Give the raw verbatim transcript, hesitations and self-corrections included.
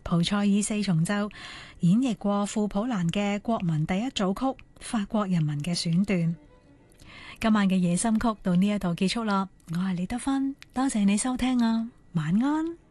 蒲塞爾四重奏演繹過庫普蘭嘅國民第一組曲《法國人民》嘅選段。今晚嘅夜心曲到呢一度結束啦，我係李德芬，多謝你收聽啊，晚安。